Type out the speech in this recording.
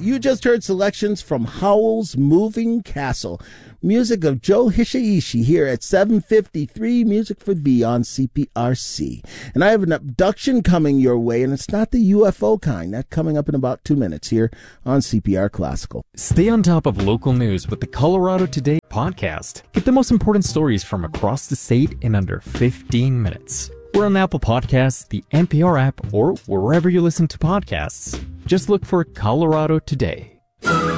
You just heard selections from Howl's Moving Castle. Music of Joe Hisaishi here at 7:53, Music for Thee on CPRC. And I have an abduction coming your way, and it's not the UFO kind. That's coming up in about 2 minutes here on CPR Classical. Stay on top of local news with the Colorado Today podcast. Get the most important stories from across the state in under 15 minutes. We're on Apple Podcasts, the NPR app, or wherever you listen to podcasts. Just look for Colorado Today.